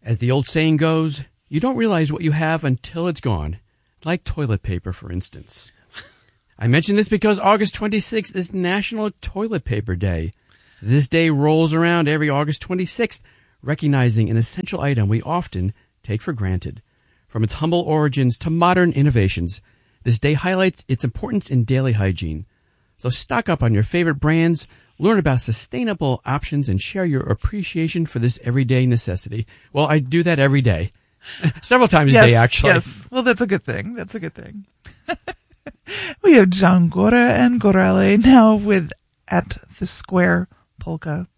As the old saying goes, you don't realize what you have until it's gone. Like toilet paper, for instance. I mention this because August 26th is National Toilet Paper Day. This day rolls around every August 26th, recognizing an essential item we often take for granted. From its humble origins to modern innovations, this day highlights its importance in daily hygiene. So stock up on your favorite brands, learn about sustainable options, and share your appreciation for this everyday necessity. Well, I do that every day. Several times a day, actually. Yes, well, that's a good thing. That's a good thing. We have John Gora and Gorale now with At the Square Polka.